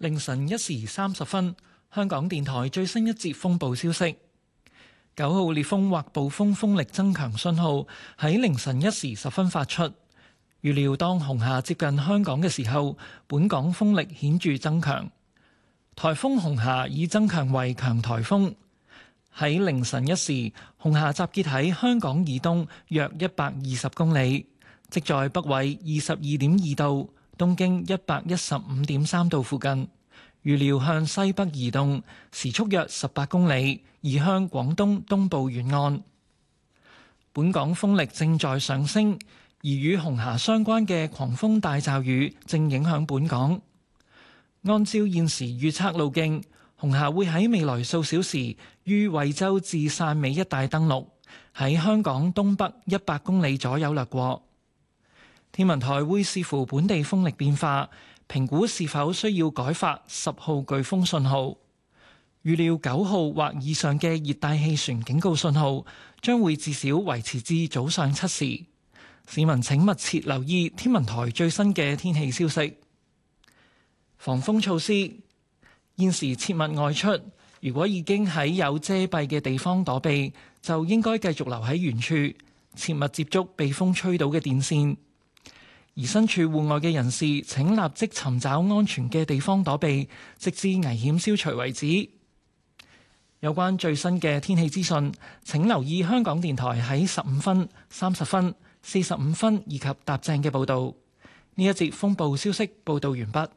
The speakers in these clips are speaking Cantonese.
凌晨1時30分，香港電台最新一節風暴消息：9號烈風或暴風風力增強信號喺凌晨1時10分發出。預料當紅霞接近香港嘅時候，本港風力顯著增強。颱風紅霞已增強為強颱風。喺凌晨1時，紅霞集結喺香港以東約120公里，即在北緯22.2度、東經115.3度附近。預料向西北移動，時速約18公里，移向廣東東部沿岸。本港風力正在上升，而與紅霞相關嘅狂風大驟雨正影響本港。按照現時預測路徑，紅霞會喺未來數小時於惠州至汕尾一帶登陸，喺香港東北100公里左右掠過。天文台會視乎本地風力變化，評估是否需要改發10號颶風信號。預料9號或以上嘅熱帶氣旋警告信號將會至少維持至早上7時。市民請密切留意天文台最新嘅天氣消息。防風措施：現時切勿外出，如果已經喺有遮蔽嘅地方躲避，就應該繼續留喺原處，切勿接觸被風吹倒嘅電線。而身處戶外嘅人士，請立即尋找安全嘅地方躲避，直至危險消除為止。有關最新嘅天氣資訊，請留意香港電台喺15分、30分、45分以及踏正嘅報導。呢一節風暴消息報導完畢。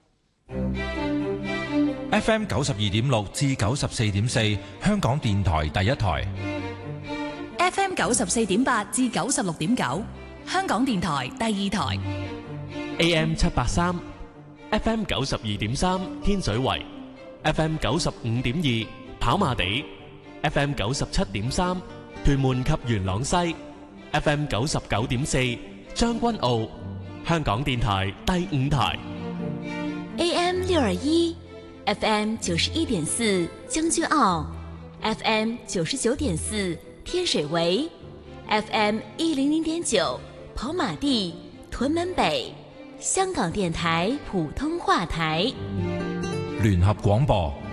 FM 92.6至94.4，香港電台第一台。 FM 94.8至96.9，香港電台第二台。 AM 783 FM 92.3，天水圍 FM 95.2，跑馬地 FM 97.3，屯門及元朗西 FM 99.4，將軍澳，香港電台第五台。 AM 621 FM 91.4，將軍澳 FM 99.4，天水圍 FM 100.9，跑馬地，屯門北，香港電台普通話台。 聯合廣播